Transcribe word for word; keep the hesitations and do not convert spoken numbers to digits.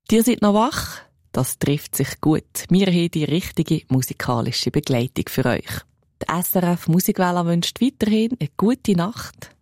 Ihr seid noch wach? Das trifft sich gut. Wir haben die richtige musikalische Begleitung für euch. Die S R F Musikwelle wünscht weiterhin eine gute Nacht.